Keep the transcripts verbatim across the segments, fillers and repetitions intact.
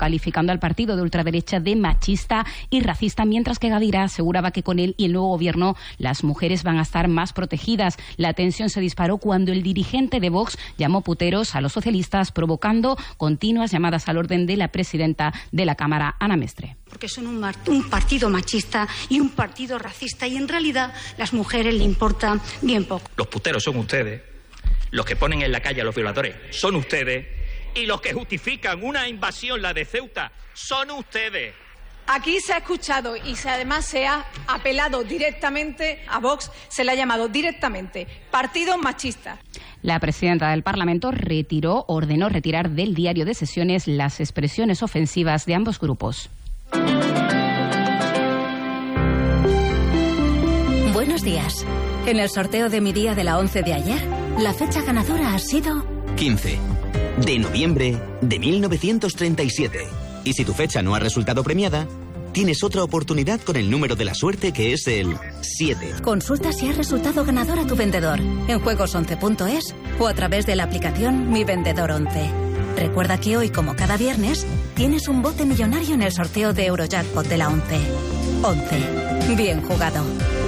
calificando al partido de ultraderecha de machista y racista, mientras que Gadira aseguraba que con él y el nuevo gobierno las mujeres van a estar más protegidas. La tensión se disparó cuando el dirigente de Vox llamó puteros a los socialistas, provocando continuas llamadas al orden de la presidenta de la Cámara, Ana Mestre. Porque son un, un partido machista y un partido racista, y en realidad las mujeres le importan bien poco. Los puteros son ustedes, los que ponen en la calle a los violadores son ustedes, y los que justifican una invasión, la de Ceuta, son ustedes. Aquí se ha escuchado y se, además se ha apelado directamente a Vox, se le ha llamado directamente partido machista. La presidenta del Parlamento retiró, ordenó retirar del diario de sesiones las expresiones ofensivas de ambos grupos. Buenos días. En el sorteo de mi día de la once de ayer, la fecha ganadora ha sido quince de noviembre de mil novecientos treinta y siete. Y si tu fecha no ha resultado premiada, tienes otra oportunidad con el número de la suerte, que es el siete. Consulta si has resultado ganador a tu vendedor en juegos once punto es o a través de la aplicación Mi Vendedor once. Recuerda que hoy, como cada viernes, tienes un bote millonario en el sorteo de Eurojackpot de la once. once. Bien jugado.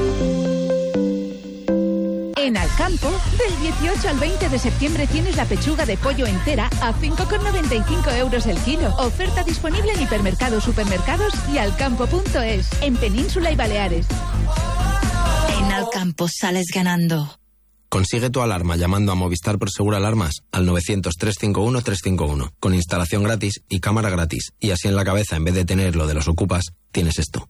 En Alcampo, del dieciocho al veinte de septiembre tienes la pechuga de pollo entera a cinco con noventa y cinco euros el kilo. Oferta disponible en hipermercados, supermercados y alcampo punto es, en Península y Baleares. En Alcampo sales ganando. Consigue tu alarma llamando a Movistar Prosegur Alarmas al novecientos, trescientos cincuenta y uno, trescientos cincuenta y uno, con instalación gratis y cámara gratis. Y así en la cabeza, en vez de tener lo de los ocupas, tienes esto.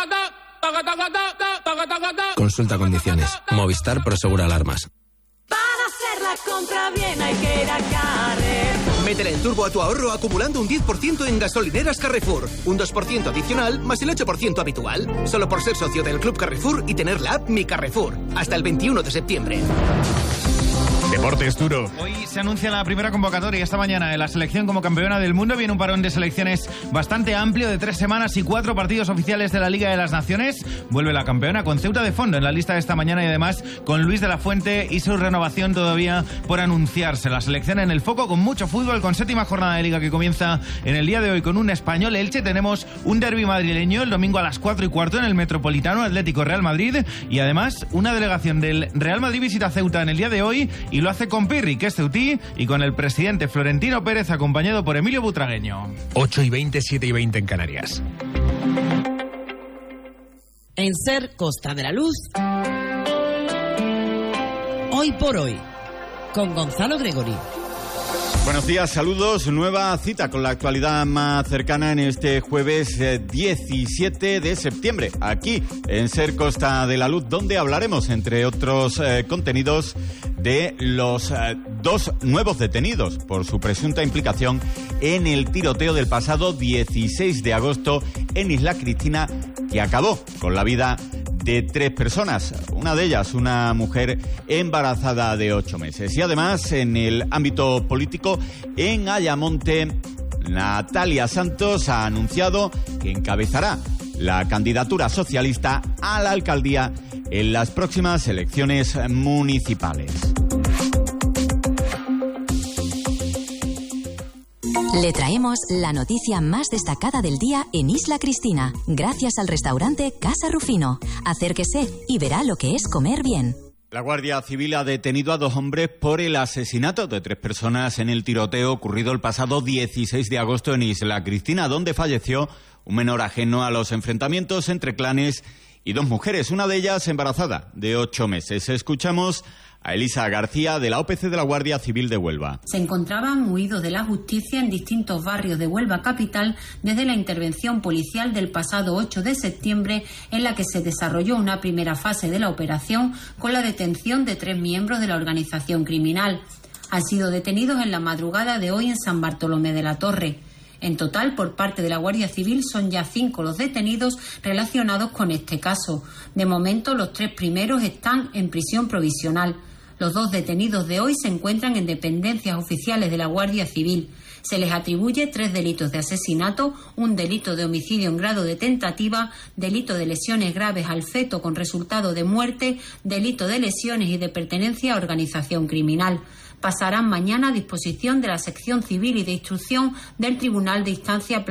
Consulta condiciones. Movistar Prosegur Alarmas. Para hacer la compra bien hay que ir a Carrefour. Métele en turbo a tu ahorro acumulando un diez por ciento en gasolineras Carrefour. Un dos por ciento adicional más el ocho por ciento habitual. Solo por ser socio del Club Carrefour y tener la app Mi Carrefour. Hasta el veintiuno de septiembre. Deportes duro. Hoy se anuncia la primera convocatoria esta mañana de la selección como campeona del mundo. Viene un parón de selecciones bastante amplio de tres semanas y cuatro partidos oficiales de la Liga de las Naciones. Vuelve la campeona con Ceuta de fondo en la lista de esta mañana y además con Luis de la Fuente y su renovación todavía por anunciarse. La selección en el foco con mucho fútbol, con séptima jornada de Liga que comienza en el día de hoy con un Español Elche. Tenemos un derbi madrileño el domingo a las cuatro y cuarto en el Metropolitano, Atlético Real Madrid, y además una delegación del Real Madrid visita Ceuta en el día de hoy y lo hace con Pirri, que es ceutí, y con el presidente Florentino Pérez acompañado por Emilio Butragueño. ocho y veinte, siete y veinte en Canarias. En Ser Costa de la Luz, hoy por hoy, con Gonzalo Gregory. Buenos días, saludos. Nueva cita con la actualidad más cercana en este jueves eh, diecisiete de septiembre, aquí en Ser Costa de la Luz, donde hablaremos, entre otros eh, contenidos, de los eh, dos nuevos detenidos por su presunta implicación en el tiroteo del pasado dieciséis de agosto en Isla Cristina, que acabó con la vida de tres personas, una de ellas una mujer embarazada de ocho meses. Y además, en el ámbito político, en Ayamonte, Natalia Santos ha anunciado que encabezará la candidatura socialista a la alcaldía en las próximas elecciones municipales. Le traemos la noticia más destacada del día en Isla Cristina, gracias al restaurante Casa Rufino. Acérquese y verá lo que es comer bien. La Guardia Civil ha detenido a dos hombres por el asesinato de tres personas en el tiroteo ocurrido el pasado dieciséis de agosto en Isla Cristina, donde falleció un menor ajeno a los enfrentamientos entre clanes y dos mujeres, una de ellas embarazada de ocho meses. Escuchamos a Elisa García, de la O P C de la Guardia Civil de Huelva. Se encontraban huidos de la justicia en distintos barrios de Huelva capital desde la intervención policial del pasado ocho de septiembre, en la que se desarrolló una primera fase de la operación con la detención de tres miembros de la organización criminal. Han sido detenidos en la madrugada de hoy en San Bartolomé de la Torre. En total, por parte de la Guardia Civil, son ya cinco los detenidos relacionados con este caso. De momento, los tres primeros están en prisión provisional. Los dos detenidos de hoy se encuentran en dependencias oficiales de la Guardia Civil. Se les atribuye tres delitos de asesinato, un delito de homicidio en grado de tentativa, delito de lesiones graves al feto con resultado de muerte, delito de lesiones y de pertenencia a organización criminal. Pasarán mañana a disposición de la sección civil y de instrucción del Tribunal de Instancia